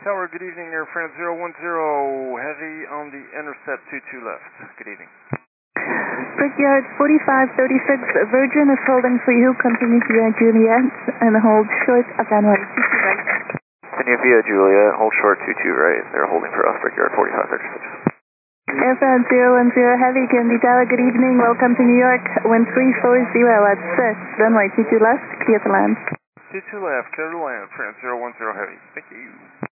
Tower, good evening, Air France 010, heavy on the intercept 22 left. Good evening. Brickyard 4536, Virgin is holding for you, continue via Juliet, and hold short of runway 22 right. Continue via Juliet, hold short 22 right, they're holding for us, Brickyard 4536. Air France 010, heavy, Candy Tower, good evening, welcome to New York, wind 340 at 6, runway 22 left, clear to land. 22 left, clear to land, France 010 heavy. Thank you.